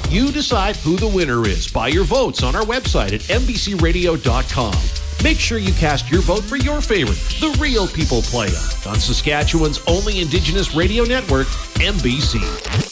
You decide who the winner is by your votes on our website at mbcradio.com. Make sure you cast your vote for your favorite, the Real People Playa, on Saskatchewan's only Indigenous radio network, MBC.